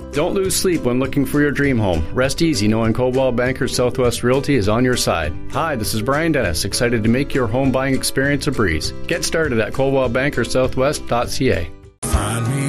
Don't lose sleep when looking for your dream home. Rest easy knowing Coldwell Banker Southwest Realty is on your side. Hi, this is Brian Dennis, excited to make your home buying experience a breeze. Get started at coldwellbankersouthwest.ca. Find me